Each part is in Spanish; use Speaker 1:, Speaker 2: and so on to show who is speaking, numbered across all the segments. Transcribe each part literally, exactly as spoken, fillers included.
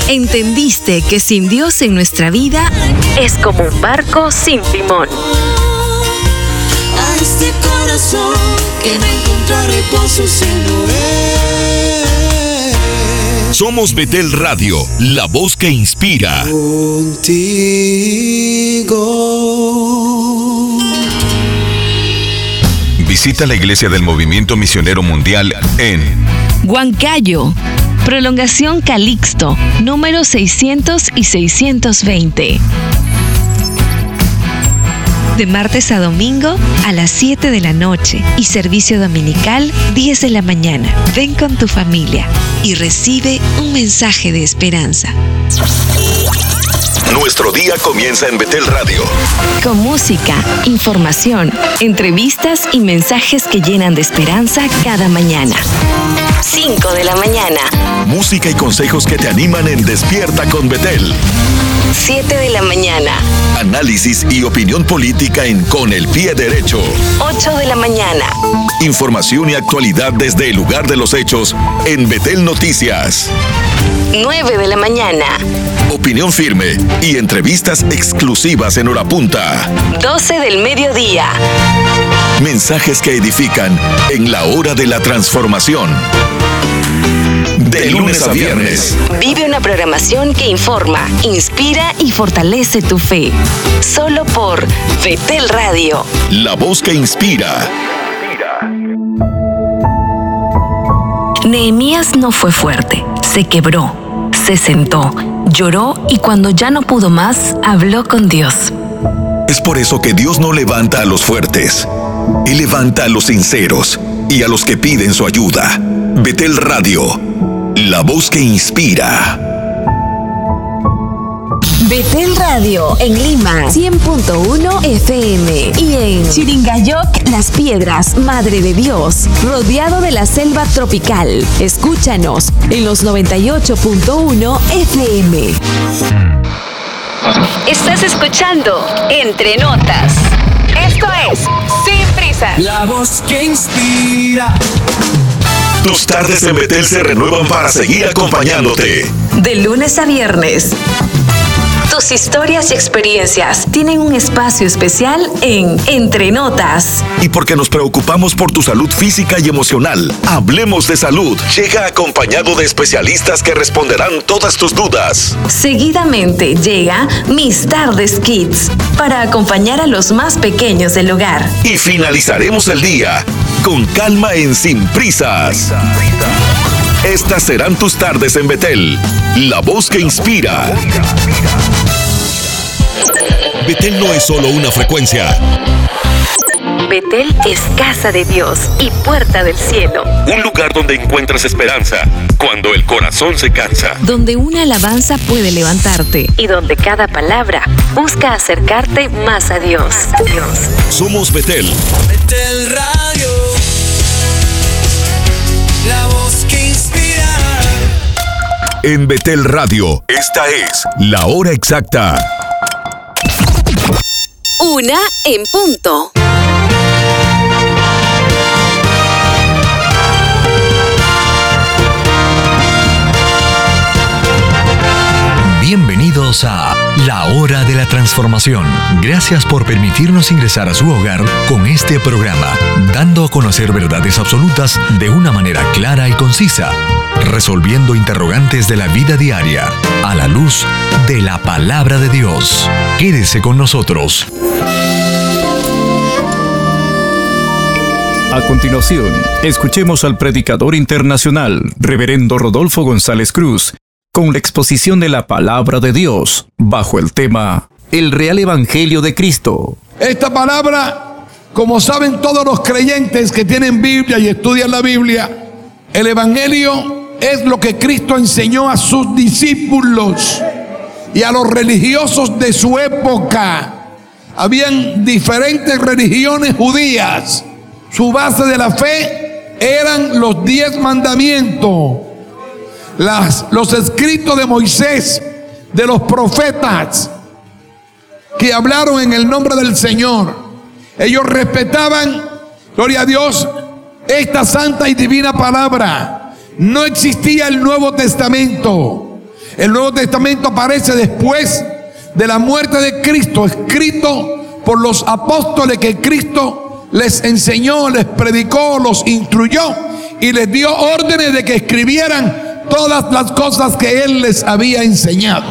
Speaker 1: ¿Entendiste que sin Dios en nuestra vida es como un barco sin timón?
Speaker 2: A este corazón que no encuentra reposo sino Él.
Speaker 3: Somos Betel Radio, la voz que inspira.
Speaker 2: Contigo.
Speaker 3: Visita la Iglesia del Movimiento Misionero Mundial en
Speaker 1: Huancayo, Prolongación Calixto, número seiscientos y seiscientos veinte. De martes a domingo a las siete de la noche y servicio dominical diez de la mañana. Ven con tu familia y recibe un mensaje de esperanza.
Speaker 3: Nuestro día comienza en Betel Radio.
Speaker 1: Con música, información, entrevistas y mensajes que llenan de esperanza cada mañana. cinco de la mañana.
Speaker 3: Música y consejos que te animan en Despierta con Betel.
Speaker 1: siete de la mañana.
Speaker 3: Análisis y opinión política en Con el Pie Derecho.
Speaker 1: ocho de la mañana.
Speaker 3: Información y actualidad desde el lugar de los hechos en Betel Noticias.
Speaker 1: nueve de la mañana.
Speaker 3: Opinión firme y entrevistas exclusivas en hora punta.
Speaker 1: doce del mediodía.
Speaker 3: Mensajes que edifican en la hora de la transformación. De lunes a viernes.
Speaker 1: Vive una programación que informa, inspira y fortalece tu fe. Solo por Betel Radio.
Speaker 3: La voz que inspira.
Speaker 1: Nehemías no fue fuerte, se quebró, se sentó, lloró y cuando ya no pudo más, habló con Dios.
Speaker 3: Es por eso que Dios no levanta a los fuertes. Él levanta a los sinceros y a los que piden su ayuda. Betel Radio, la voz que inspira.
Speaker 1: Betel Radio en Lima, cien punto uno F M. Y en Chiringayoc, Las Piedras, Madre de Dios, rodeado de la selva tropical. Escúchanos en los noventa y ocho punto uno F M. Estás escuchando Entre Notas. Esto es Sin Prisas.
Speaker 2: La voz que inspira.
Speaker 3: Tus tardes en Betel se renuevan para seguir acompañándote.
Speaker 1: De lunes a viernes. Tus historias y experiencias tienen un espacio especial en Entre Notas.
Speaker 3: Y porque nos preocupamos por tu salud física y emocional, Hablemos de Salud llega acompañado de especialistas que responderán todas tus dudas.
Speaker 1: Seguidamente llega Mis Tardes Kids para acompañar a los más pequeños del hogar.
Speaker 3: Y finalizaremos el día con calma en Sin Prisas. Estas serán tus tardes en Betel, la voz que inspira. Betel no es solo una frecuencia.
Speaker 1: Betel es casa de Dios y puerta del cielo.
Speaker 3: Un lugar donde encuentras esperanza cuando el corazón se cansa.
Speaker 1: Donde una alabanza puede levantarte y donde cada palabra busca acercarte más a Dios. Dios.
Speaker 3: Somos Betel.
Speaker 2: Betel Radio, la voz que inspira.
Speaker 3: En Betel Radio, esta es la hora exacta.
Speaker 1: Una en punto.
Speaker 4: Bienvenidos a La Hora de la Transformación. Gracias por permitirnos ingresar a su hogar con este programa, dando a conocer verdades absolutas de una manera clara y concisa, resolviendo interrogantes de la vida diaria a la luz de la Palabra de Dios. Quédese con nosotros.
Speaker 5: A continuación, escuchemos al predicador internacional, Reverendo Rodolfo González Cruz, con la exposición de la Palabra de Dios, bajo el tema El Real Evangelio de Cristo.
Speaker 6: Esta palabra, como saben todos los creyentes que tienen Biblia y estudian la Biblia, el Evangelio es lo que Cristo enseñó a sus discípulos y a los religiosos de su época. Habían diferentes religiones judías. Su base de la fe eran los diez mandamientos, las, los escritos de Moisés, de los profetas que hablaron en el nombre del Señor. Ellos respetaban, gloria a Dios, esta santa y divina palabra. No existía el Nuevo Testamento. El Nuevo Testamento aparece después de la muerte de Cristo, escrito por los apóstoles que Cristo les enseñó, les predicó, los instruyó y les dio órdenes de que escribieran todas las cosas que Él les había enseñado.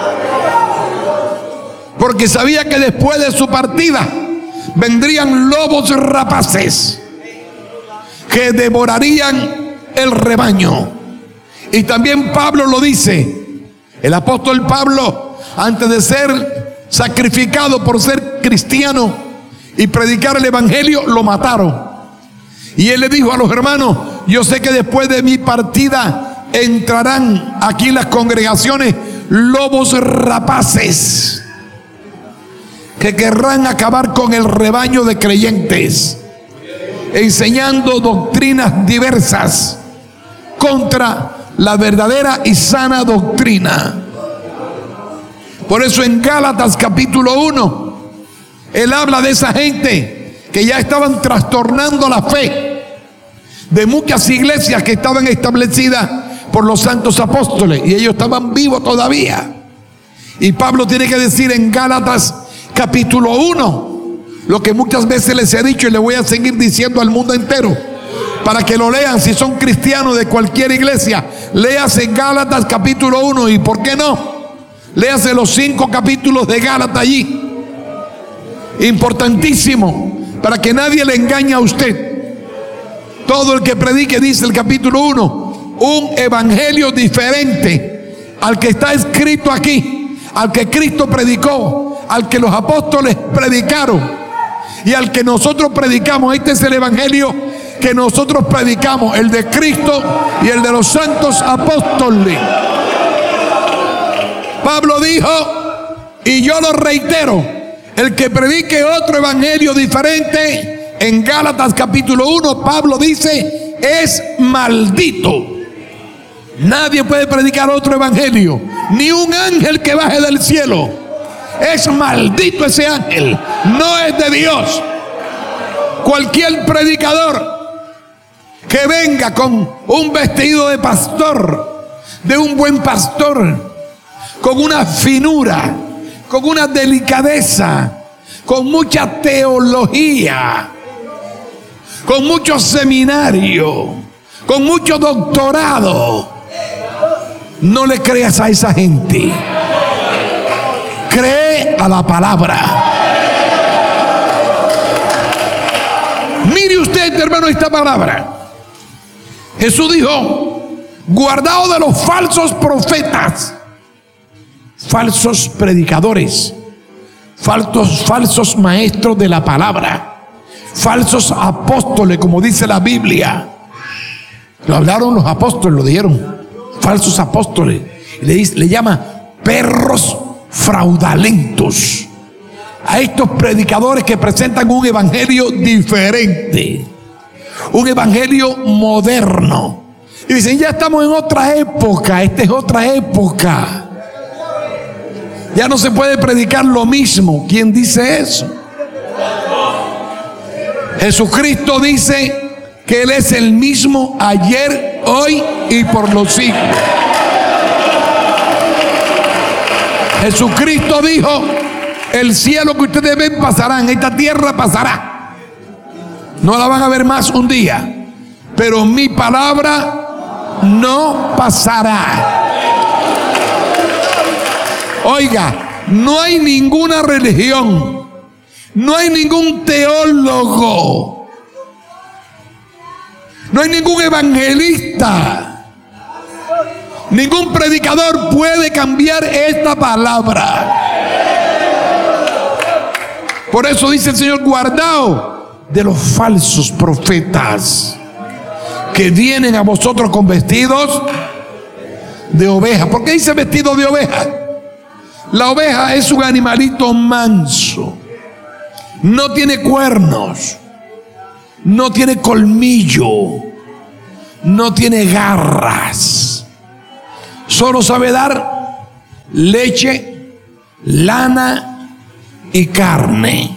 Speaker 6: Porque sabía que después de su partida vendrían lobos rapaces que devorarían el rebaño. Y también Pablo lo dice. El apóstol Pablo, antes de ser sacrificado por ser cristiano y predicar el evangelio, lo mataron. Y él le dijo a los hermanos: yo sé que después de mi partida entrarán aquí en las congregaciones lobos rapaces que querrán acabar con el rebaño de creyentes, enseñando doctrinas diversas contra la verdadera y sana doctrina. Por eso en Gálatas capítulo uno, él habla de esa gente que ya estaban trastornando la fe de muchas iglesias que estaban establecidas por los santos apóstoles, y ellos estaban vivos todavía. Y Pablo tiene que decir en Gálatas capítulo uno lo que muchas veces les he dicho y le voy a seguir diciendo al mundo entero, para que lo lean. Si son cristianos de cualquier iglesia, léase Gálatas capítulo uno, y por qué no, léase los cinco capítulos de Gálatas allí. Importantísimo, para que nadie le engañe a usted. Todo el que predique, dice el capítulo uno, un evangelio diferente al que está escrito aquí, al que Cristo predicó, al que los apóstoles predicaron y al que nosotros predicamos. Este es el evangelio que nosotros predicamos, el de Cristo y el de los santos apóstoles. Pablo dijo, y yo lo reitero, el que predique otro evangelio diferente, en Gálatas capítulo uno, Pablo dice, es maldito. Nadie puede predicar otro evangelio, ni un ángel que baje del cielo. Es maldito ese ángel, no es de Dios. Cualquier predicador que venga con un vestido de pastor, de un buen pastor, con una finura, con una delicadeza, con mucha teología, con mucho seminario, con mucho doctorado, no le creas a esa gente. Cree a la palabra. Mire usted, hermano, esta palabra. Jesús dijo, guardaos de los falsos profetas, falsos predicadores, falsos, falsos maestros de la palabra, falsos apóstoles, como dice la Biblia. Lo hablaron los apóstoles, lo dijeron, falsos apóstoles. Le, dice, le llama perros fraudulentos a estos predicadores que presentan un evangelio diferente, un evangelio moderno. Y dicen, ya estamos en otra época, esta es otra época. Ya no se puede predicar lo mismo. ¿Quién dice eso? Jesucristo dice que Él es el mismo ayer, hoy y por los siglos. Jesucristo dijo, el cielo que ustedes ven pasará, esta tierra pasará. No la van a ver más un día, pero mi palabra no pasará. Oiga, no hay ninguna religión, no hay ningún teólogo, no hay ningún evangelista, ningún predicador puede cambiar esta palabra. Por eso dice el Señor, guardaos de los falsos profetas que vienen a vosotros con vestidos de oveja. ¿Por qué dice vestido de oveja? La oveja es un animalito manso, no tiene cuernos, no tiene colmillo, no tiene garras, solo sabe dar leche, lana y carne.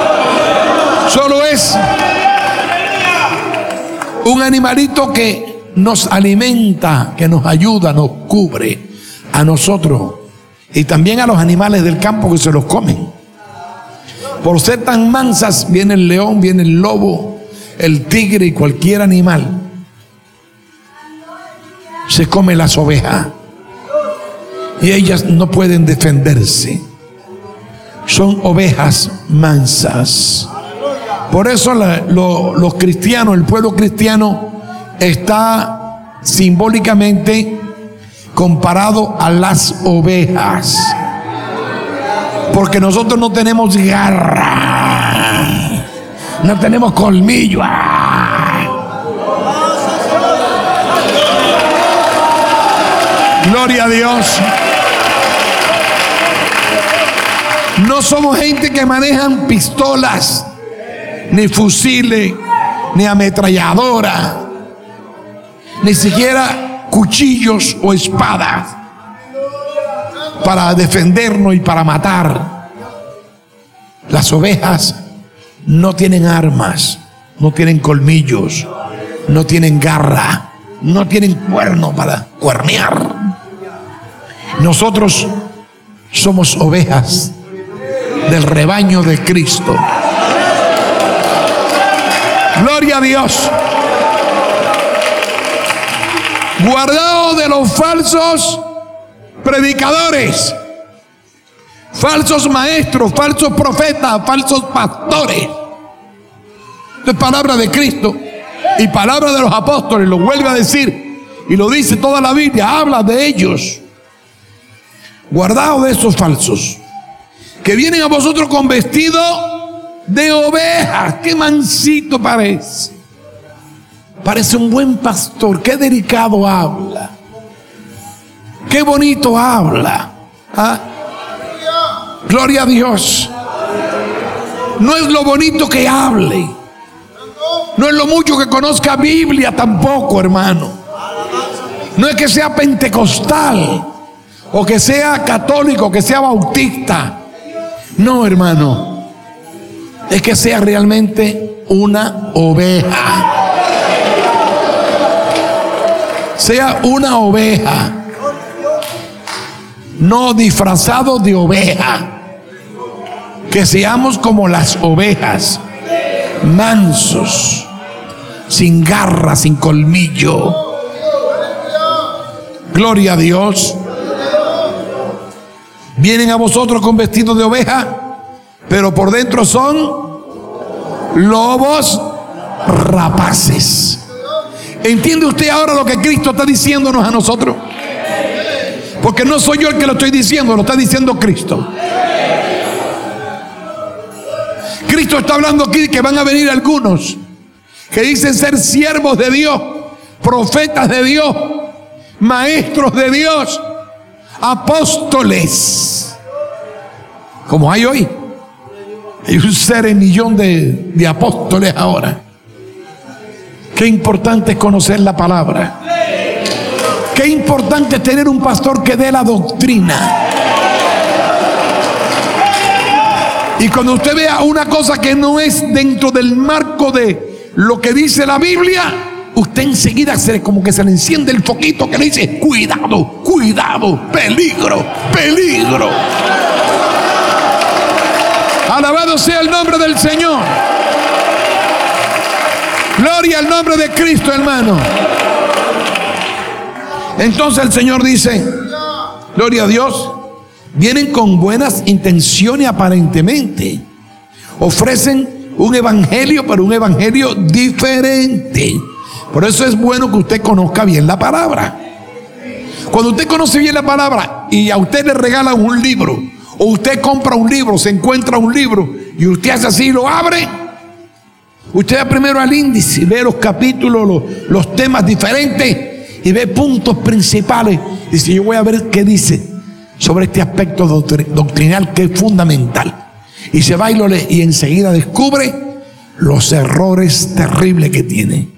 Speaker 6: Solo es un animalito que nos alimenta, que nos ayuda, nos cubre a nosotros y también a los animales del campo que se los comen. Por ser tan mansas, viene el león, viene el lobo, el tigre y cualquier animal se come las ovejas y ellas no pueden defenderse. Son ovejas mansas. Por eso la, lo, los cristianos, el pueblo cristiano está simbólicamente comparado a las ovejas, porque nosotros no tenemos garra, no tenemos colmillo. Gloria a Dios. No somos gente que manejan pistolas, ni fusiles, ni ametralladora, ni siquiera cuchillos o espadas para defendernos y para matar. Las ovejas no tienen armas, no tienen colmillos, no tienen garra, no tienen cuerno para cuernear. Nosotros somos ovejas del rebaño de Cristo. Gloria a Dios. Guardado de los falsos predicadores, falsos maestros, falsos profetas, falsos pastores. Esto es palabra de Cristo y palabra de los apóstoles. Lo vuelve a decir y lo dice toda la Biblia. Habla de ellos. Guardado de esos falsos que vienen a vosotros con vestido de ovejas. Qué mansito parece. Parece un buen pastor. Qué delicado habla. Qué bonito habla. ¿Ah? Gloria a Dios. No es lo bonito que hable. No es lo mucho que conozca Biblia tampoco, hermano. No es que sea pentecostal o que sea católico, que sea bautista. No, hermano. Es que sea realmente una oveja. Sea una oveja. No disfrazado de oveja. Que seamos como las ovejas. Mansos. Sin garra, sin colmillo. Gloria a Dios. Vienen a vosotros con vestido de oveja, pero por dentro son lobos rapaces. ¿Entiende usted ahora lo que Cristo está diciéndonos a nosotros? Porque no soy yo el que lo estoy diciendo, lo está diciendo Cristo. Cristo está hablando aquí que van a venir algunos que dicen ser siervos de Dios, profetas de Dios, maestros de Dios, apóstoles, como hay hoy. Hay un ser en millón de, de apóstoles ahora. Qué importante es conocer la palabra. Qué importante es tener un pastor que dé la doctrina. Y cuando usted vea una cosa que no es dentro del marco de lo que dice la Biblia, usted enseguida se, como que se le enciende el foquito que le dice: cuidado, cuidado, peligro, peligro. Alabado sea el nombre del Señor. Gloria al nombre de Cristo, hermano. Entonces el Señor dice, gloria a Dios, vienen con buenas intenciones aparentemente. Ofrecen un evangelio, pero un evangelio diferente. Por eso es bueno que usted conozca bien la palabra. Cuando usted conoce bien la palabra y a usted le regalan un libro, o usted compra un libro, se encuentra un libro y usted hace así y lo abre, usted va primero al índice, ve los capítulos, los, los temas diferentes y ve puntos principales. Dice: yo voy a ver qué dice sobre este aspecto doctrinal que es fundamental. Y se va y lo lee y enseguida descubre los errores terribles que tiene.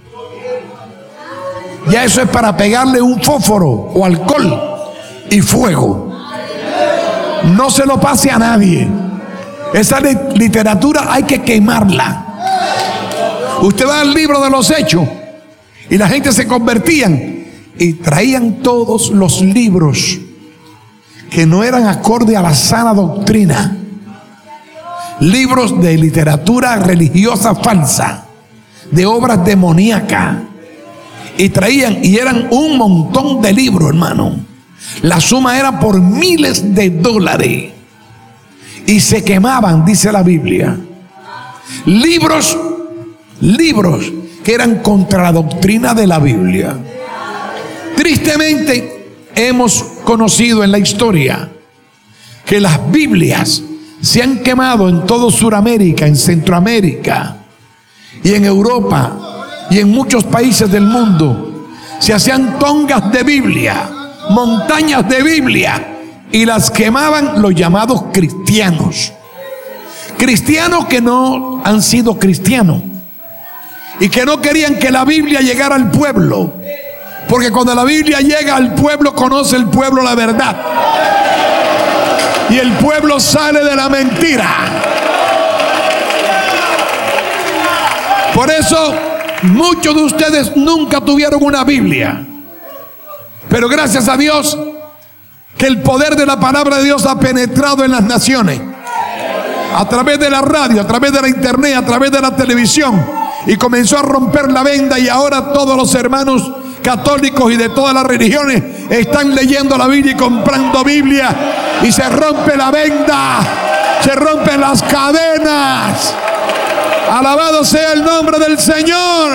Speaker 6: Ya eso es para pegarle un fósforo o alcohol y fuego. No se lo pase a nadie. Esa literatura hay que quemarla. Usted va al libro de los Hechos Y la gente se convertían y traían todos los libros que no eran acorde a la sana doctrina. Libros de literatura religiosa falsa, de obras demoníacas. Y traían, y eran un montón de libros, hermano. La suma era por miles de dólares. Y se quemaban, dice la Biblia. Libros, libros que eran contra la doctrina de la Biblia. Tristemente, hemos conocido en la historia que las Biblias se han quemado en todo Sudamérica, en Centroamérica y en Europa y en muchos países del mundo. Se hacían tongas de Biblia, montañas de Biblia, y las quemaban los llamados cristianos. Cristianos que no han sido cristianos y que no querían que la Biblia llegara al pueblo, porque cuando la Biblia llega al pueblo, conoce el pueblo la verdad y el pueblo sale de la mentira. Por eso muchos de ustedes nunca tuvieron una Biblia, pero gracias a Dios que el poder de la palabra de Dios ha penetrado en las naciones, a través de la radio, a través de la internet, a través de la televisión, y comenzó a romper la venda, y ahora todos los hermanos católicos y de todas las religiones están leyendo la Biblia y comprando Biblia, y se rompe la venda, se rompen las cadenas. Alabado sea el nombre del Señor.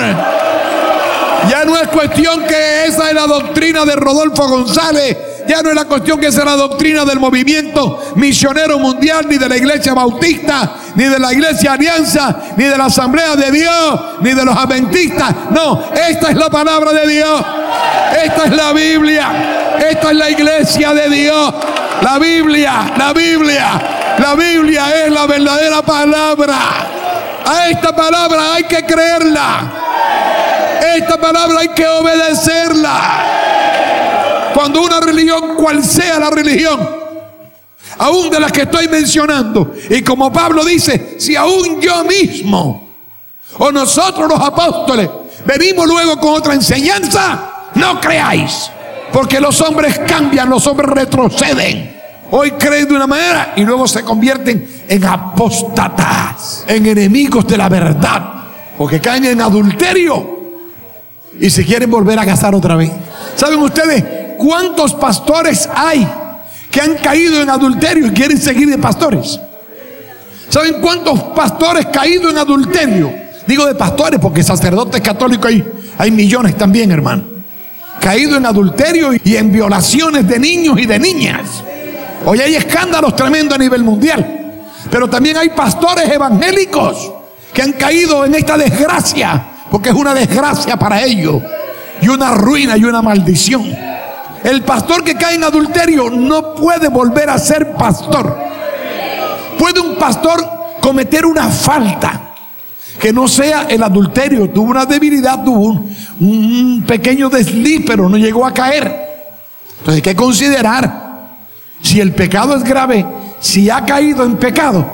Speaker 6: Ya no es cuestión que esa es la doctrina de Rodolfo González. Ya no es la cuestión que esa es la doctrina del movimiento misionero mundial, ni de la iglesia bautista, ni de la iglesia Alianza, ni de la Asamblea de Dios, ni de los adventistas. No, esta es la palabra de Dios. Esta es la Biblia. Esta es la iglesia de Dios. La Biblia, la Biblia, la Biblia es la verdadera palabra. A esta palabra hay que creerla. Esta palabra hay que obedecerla. Cuando una religión, cual sea la religión, aún de las que estoy mencionando, y como Pablo dice, si aún yo mismo o nosotros los apóstoles venimos luego con otra enseñanza, no creáis, porque los hombres cambian, los hombres retroceden. Hoy creen de una manera y luego se convierten en apóstatas, en enemigos de la verdad, porque caen en adulterio y se quieren volver a casar otra vez. ¿Saben ustedes cuántos pastores hay que han caído en adulterio y quieren seguir de pastores? ¿Saben cuántos pastores caídos en adulterio? Digo de pastores porque sacerdotes católicos hay, hay millones también, hermano. Caído en adulterio y en violaciones de niños y de niñas. Hoy hay escándalos tremendos a nivel mundial. Pero también hay pastores evangélicos que han caído en esta desgracia, porque es una desgracia para ellos y una ruina y una maldición. El pastor que cae en adulterio no puede volver a ser pastor. ¿Puede un pastor cometer una falta que no sea el adulterio? Tuvo una debilidad, tuvo un, un pequeño desliz, pero no llegó a caer. Entonces hay que considerar si el pecado es grave, si ha caído en pecado,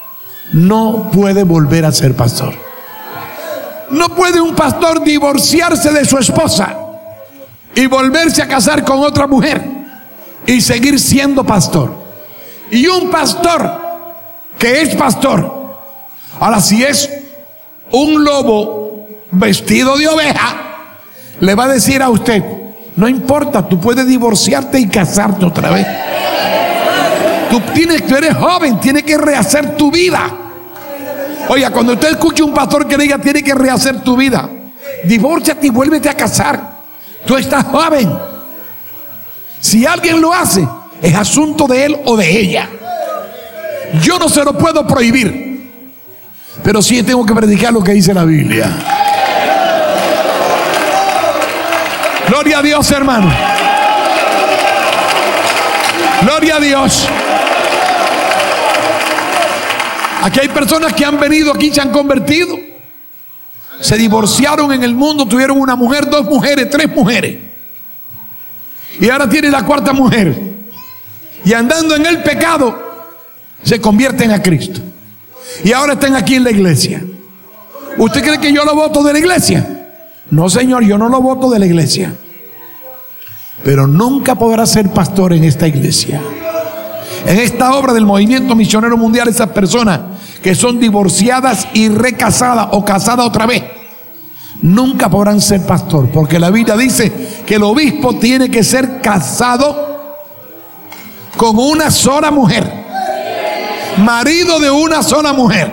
Speaker 6: no puede volver a ser pastor. No puede un pastor divorciarse de su esposa y volverse a casar con otra mujer y seguir siendo pastor. Y un pastor que es pastor, ahora si es un lobo vestido de oveja, le va a decir a usted, no importa, tú puedes divorciarte y casarte otra vez. Tú tienes, tú eres joven, tienes que rehacer tu vida. Oiga, cuando usted escuche un pastor que le diga tiene que rehacer tu vida, divórciate y vuélvete a casar. Tú estás joven. Si alguien lo hace, es asunto de él o de ella. Yo no se lo puedo prohibir, pero sí tengo que predicar lo que dice la Biblia. Gloria a Dios, hermano. Gloria a Dios. Aquí hay personas que han venido aquí, se han convertido, se divorciaron en el mundo, tuvieron una mujer, dos mujeres, tres mujeres, y ahora tienen la cuarta mujer, y andando en el pecado se convierten a Cristo, y ahora están aquí en la iglesia. ¿Usted cree que yo lo voto de la iglesia? no señor, yo no lo voto de la iglesia, pero nunca podrá ser pastor en esta iglesia. En esta obra del movimiento misionero mundial, esas personas que son divorciadas y recasadas o casadas otra vez, nunca podrán ser pastor, porque la Biblia dice que el obispo tiene que ser casado con una sola mujer, marido de una sola mujer.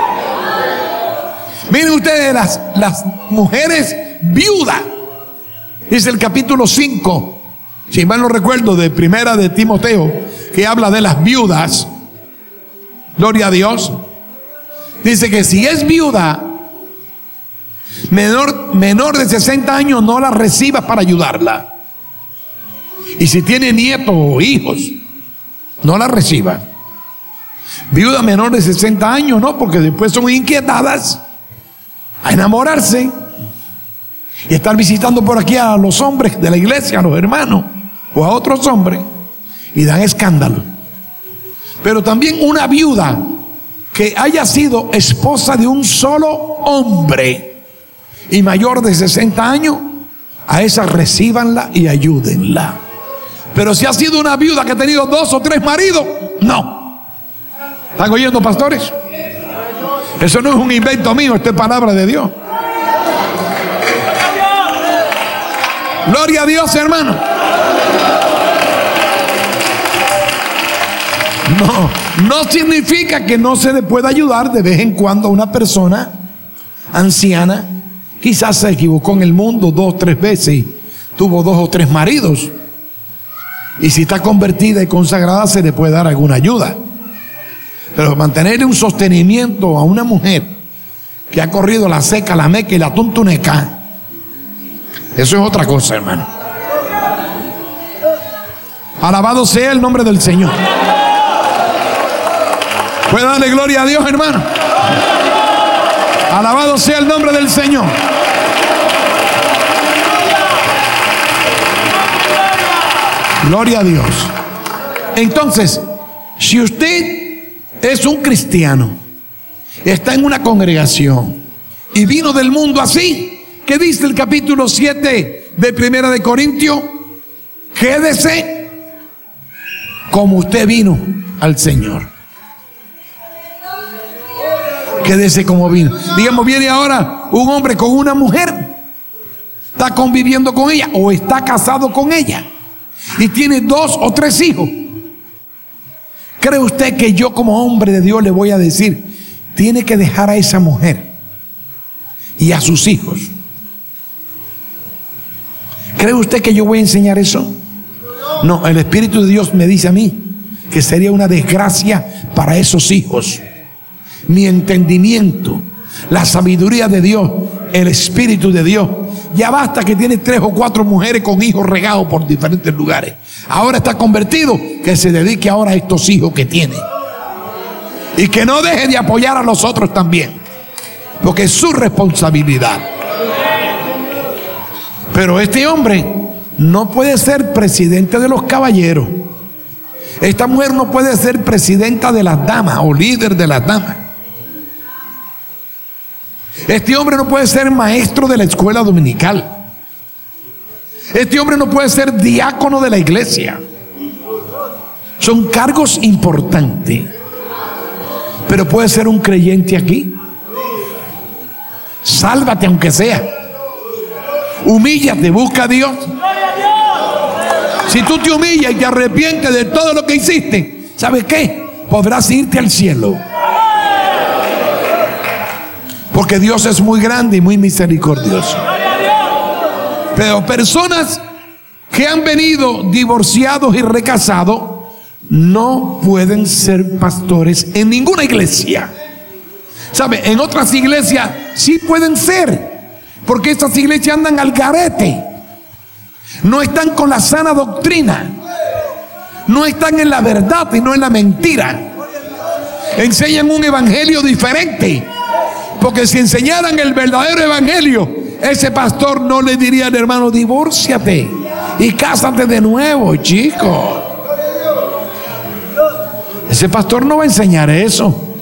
Speaker 6: Miren ustedes, las, las mujeres viudas, dice el capítulo cinco, si mal no recuerdo, de primera de Timoteo, que habla de las viudas. Gloria a Dios. Dice que si es viuda menor, menor de sesenta años, no la reciba para ayudarla. Y si tiene nietos o hijos, no la reciba. Viuda menor de sesenta años, no, porque después son inquietadas a enamorarse y estar visitando por aquí a los hombres de la iglesia, a los hermanos o a otros hombres, y dan escándalo. Pero también una viuda que haya sido esposa de un solo hombre y mayor de sesenta años, a esa recíbanla y ayúdenla. Pero si ha sido una viuda que ha tenido dos o tres maridos, no. ¿Están oyendo, pastores? Eso no es un invento mío, esto es palabra de Dios. Gloria a Dios, hermano. No, no significa que no se le pueda ayudar de vez en cuando a una persona anciana. Quizás se equivocó en el mundo dos o tres veces y tuvo dos o tres maridos. Y si está convertida y consagrada, se le puede dar alguna ayuda. Pero mantenerle un sostenimiento a una mujer que ha corrido la seca, la meca y la tuntuneca, eso es otra cosa, hermano. Alabado sea el nombre del Señor. ¿Puede darle gloria a Dios, hermano? Alabado sea el nombre del Señor. Gloria a Dios. Entonces, si usted es un cristiano, está en una congregación y vino del mundo así, ¿qué dice el capítulo siete de Primera de Corintios? Quédese como usted vino al Señor. Quédese como vino. Digamos, viene ahora un hombre con una mujer, está conviviendo con ella o está casado con ella y tiene dos o tres hijos. ¿Cree usted que yo como hombre de Dios le voy a decir, tiene que dejar a esa mujer y a sus hijos? ¿Cree usted que yo voy a enseñar eso? No, el Espíritu de Dios me dice a mí que sería una desgracia para esos hijos. Mi entendimiento, la sabiduría de Dios, el Espíritu de Dios. Ya basta que tiene tres o cuatro mujeres con hijos regados por diferentes lugares. Ahora está convertido, que se dedique ahora a estos hijos que tiene. Y que no deje de apoyar a los otros también, porque es su responsabilidad. Pero este hombre no puede ser presidente de los caballeros. Esta mujer no puede ser presidenta de las damas o líder de las damas. Este hombre no puede ser maestro de la escuela dominical. Este hombre no puede ser diácono de la iglesia. Son cargos importantes. Pero puede ser un creyente aquí. Sálvate aunque sea. Humíllate, busca a Dios. Si tú te humillas y te arrepientes de todo lo que hiciste, ¿sabes qué? Podrás irte al cielo. Porque Dios es muy grande y muy misericordioso. Pero personas que han venido divorciados y recasados no pueden ser pastores en ninguna iglesia. ¿Sabe? En otras iglesias sí pueden ser, porque estas iglesias andan al garete. No están con la sana doctrina. No están en la verdad y no en la mentira. Enseñan un evangelio diferente. Porque si enseñaran el verdadero evangelio, ese pastor no le diría al hermano, divórciate y cásate de nuevo, chico. Ese pastor no va a enseñar eso.